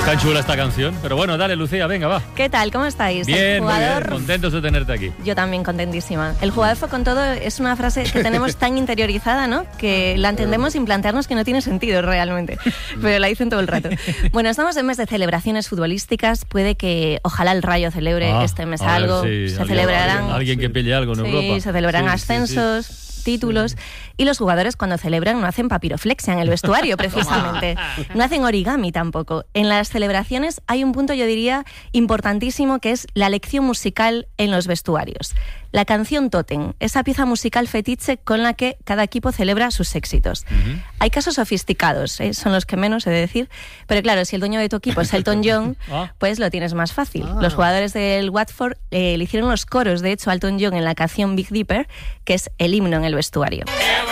Está chula esta canción. Pero bueno, dale, Lucía, venga, va. ¿Qué tal? ¿Cómo estáis? Bien, muy bien. Contentos de tenerte aquí. Yo también contentísima. El jugador fue con todo es una frase que tenemos tan interiorizada, ¿no? Que la entendemos sin plantearnos que no tiene sentido realmente. Pero la dicen todo el rato. Bueno, estamos en mes de celebraciones futbolísticas. Puede que, ojalá el Rayo celebre este mes algo. Sí, se celebrarán... Alguien que pille algo en Europa. Sí, se celebrarán ascensos... Sí. títulos, y los jugadores cuando celebran no hacen papiroflexia en el vestuario, precisamente. No hacen origami tampoco. En las celebraciones hay un punto, yo diría, importantísimo, que es la lección musical en los vestuarios. La canción Tótem, esa pieza musical fetiche con la que cada equipo celebra sus éxitos. Hay casos sofisticados, son los que menos he de decir, pero claro, si el dueño de tu equipo es Elton John, pues lo tienes más fácil. Los jugadores del Watford le hicieron los coros, de hecho, a Elton John en la canción Big Dipper, que es el himno en el vestuario.